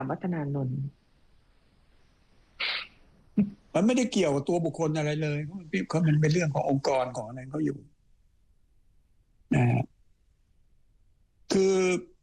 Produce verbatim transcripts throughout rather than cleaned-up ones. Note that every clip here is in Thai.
วัฒนานนท์มันไม่ได้เกี่ยวกับตัวบุคคลอะไรเลยเพราะมันเป็นเรื่องขององค์กรของอะไรเขาอยู่นะฮะคือ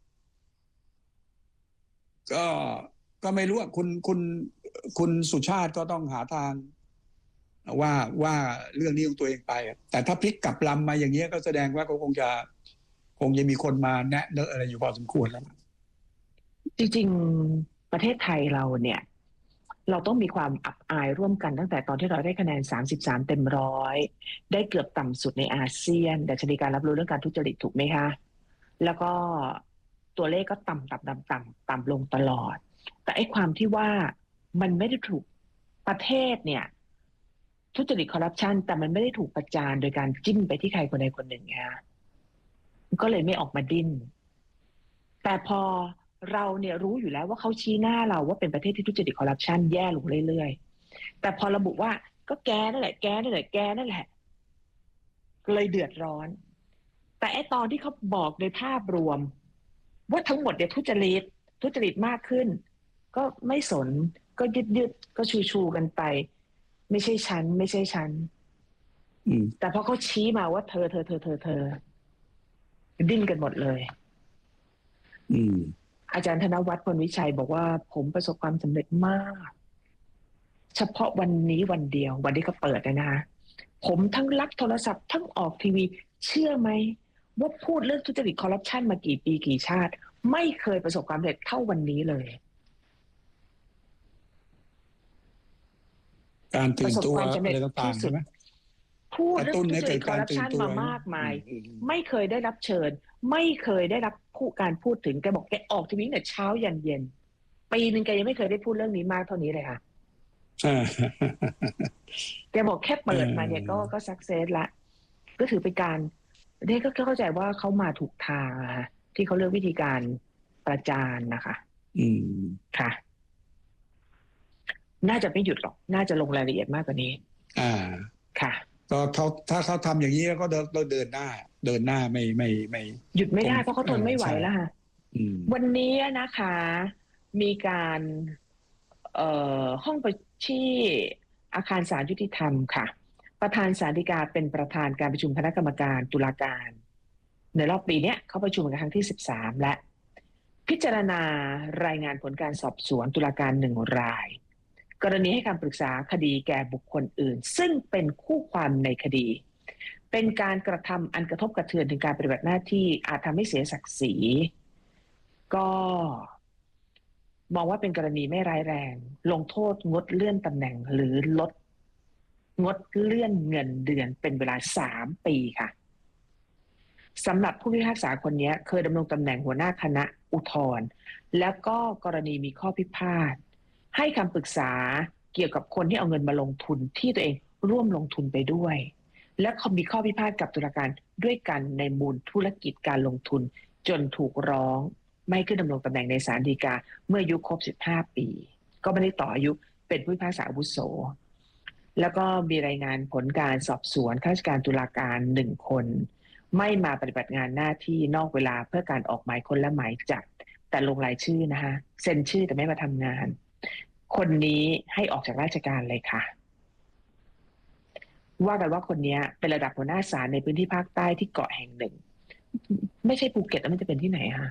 ก็ก็ไม่รู้อ่ะคุณคุณคุณสุชาติก็ต้องหาทางว่าว่าเรื่องนี้ของตัวเองไปแต่ถ้าพลิกกลับลำมาอย่างเงี้ยก็แสดงว่าก็คงจะคงจะมีคนมาแนะเนอะอะไรอยู่พอสมควรแล้วจริงๆประเทศไทยเราเนี่ยเราต้องมีความอับอายร่วมกันตั้งแต่ตอนที่เราได้คะแนนสามสิบสามเต็มร้อยได้เกือบต่ำสุดในอาเซียนดัชนีการรับรู้เรื่องการทุจริตถูกไหมคะแล้วก็ตัวเลขก็ต่ำต่ำต่ำต่ำต่ำลงตลอดแต่ไอ้ความที่ว่ามันไม่ได้ถูกประเทศเนี่ยทุจริตคอร์รัปชันแต่มันไม่ได้ถูกประจานโดยการจิ้มไปที่ใครคนใดคนหนึ่งไงก็เลยไม่ออกมาดิ้นแต่พอเราเนี่ยรู้อยู่แล้วว่าเขาชี้หน้าเราว่าเป็นประเทศที่ทุจริตคอร์รัปชันแย่ลงเรื่อยๆแต่พอระบุว่าก็แกนั่นแหละแกนั่นแหละแกนั่นแหละเลยเดือดร้อนแต่ไอ้ตอนที่เขาบอกโดยภาพรวมว่าทั้งหมดเนี่ยทุจริตทุจริตมากขึ้นก็ไม่สนก็ยึดยึดก็ชูชูกันไปไม่ใช่ฉันไม่ใช่ฉันแต่พอเขาชี้มาว่าเธอเธอเธอเธอเธอดิ้นกันหมดเลยอืมอาจารย์ธนวัฒน์พลวิชัยบอกว่าผมประสบความสำเร็จมากเฉพาะวันนี้วันเดียววันที่เขาเปิดนะคะผมทั้งรับโทรศัพท์ทั้งออกทีวีเชื่อไหมว่าพูดเรื่องทุจริตคอร์รัปชันมากี่ปีกี่ชาติไม่เคยประสบความสำเร็จเท่าวันนี้เลยการตื่นตัวอะไรต่างๆใช่ไหมพูดเรื่องทุจริตคอร์รัปชันมามากมายไม่เคยได้รับเชิญไม่เคยได้รับผู้การพูดถึงแกบอกแกออกทีวีแต่เช้ายันเย็นปีหนึ่งแกยังไม่เคยได้พูดเรื่องนี้มากเท่านี้เลยค่ะแกบอกแค่เปิดมาเนี่ยก็ก็สักเซสละก็ถือเป็นการเด็กก็เข้าใจว่าเขามาถูกทางนะคะที่เขาเลือกวิธีการประจานนะคะอืมค่ะน่าจะไม่หยุดหรอกน่าจะลงรายละเอียดมากกว่านี้อ่าค่ะก็เขาถ้าเขาทำอย่างนี้แล้วก็เดินเดินหน้าเดินหน้าไม่ไม่ไม่หยุดไม่ได้เพราะเขาทนไม่ไหวแล้วค่ะวันนี้นะคะมีการเอ่อห้องประที่อาคารศาลยุติธรรมค่ะประธานศาลฎีกาเป็นประธานการประชุมคณะกรรมการตุลาการในรอบปีนี้เขาประชุมกันครั้งที่สิบสามและพิจารณารายงานผลการสอบสวนตุลาการหนึ่งรายกรณีให้คำปรึกษาคดีแก่บุคคลอื่นซึ่งเป็นคู่ความในคดีเป็นการกระทำอันกระทบกระเทือนถึงการปฏิบัติหน้าที่อาจทำให้เสียศักดิ์ศรีก็มองว่าเป็นกรณีไม่ร้ายแรงลงโทษงดเลื่อนตำแหน่งหรือลดงดเลื่อนเงินเดือนเป็นเวลาสามปีค่ะสำหรับผู้พิพากษาคนนี้เคยดำรงตำแหน่งหัวหน้าคณะอุทธรณ์แล้วก็กรณีมีข้อพิพาทให้คำปรึกษาเกี่ยวกับคนที่เอาเงินมาลงทุนที่ตัวเองร่วมลงทุนไปด้วยและมีข้อพิพาทกับตุลาการด้วยกันในมูลธุรกิจการลงทุนจนถูกร้องไม่ขึ้นดำรงตำแหน่งในศาลฎีกาเมื่ออายุครบสิบห้าปีก็ไม่ได้ต่ออายุเป็นผู้พิพากษาอาวุโสแล้วก็มีรายงานผลการสอบสวนข้าราชการตุลาการหนึ่งคนไม่มาปฏิบัติงานหน้าที่นอกเวลาเพื่อการออกหมายค้นและหมายจับแต่ลงรายชื่อนะคะเซ็นชื่อแต่ไม่มาทำงานคนนี้ให้ออกจากราชการเลยค่ะว่ากันว่าคนนี้เป็นระดับหัวหน้าศาลในพื้นที่ภาคใต้ที่เกาะแห่งหนึ่งไม่ใช่ภูเก็ตแล้วมันจะเป็นที่ไหนคะ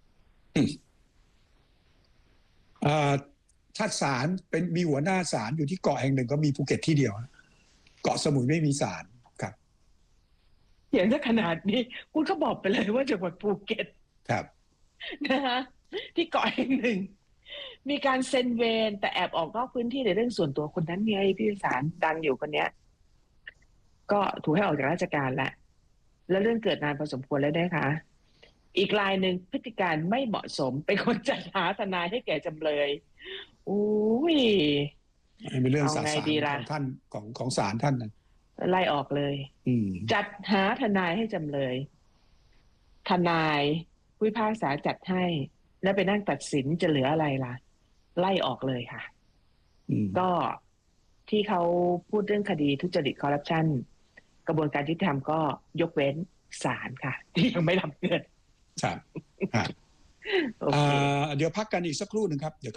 ถ้าศาลเป็นมีหัวหน้าศาลอยู่ที่เกาะแห่งหนึ่งก็มีภูเก็ตที่เดียวเกาะสมุยไม่มีศาลครับอย่างถ้าขนาดนี้คุณก็บอกไปเลยว่าจังหวัดภูเก็ตครับนะคะที่เกาะแห่งหนึ่งมีการเซ็นเวรแต่แอบออกนอกพื้นที่ในเรื่องส่วนตัวคนนั้นไงพี่ศาลดังอยู่คนเนี้ยก็ถูกให้ออกจากราชการแล้วแล้วเรื่องเกิดนานพอสมควรแล้วนะคะอีกรายหนึ่งพฤติการไม่เหมาะสมเป็นคนจัดหาทนายให้แก่จำเลยอุ้ยเป็นเรื่องศาลของท่านของของศาลท่านนะไล่ออกเลยจัดหาทนายให้จำเลยทนายผู้พิพากษาจัดให้แล้วไปนั่งตัดสินจะเหลืออะไรล่ะไล่ออกเลยค่ะก็ที่เขาพูดเรื่องคดีทุจริตคอร์รัปชันกระบวนการยุติธรรมก็ยกเว้นศาลค่ะที่ยังไม่รับเงินครับโอเคเดี๋ยวพักกันอีกสักครู่หนึ่งครับเดี๋ยว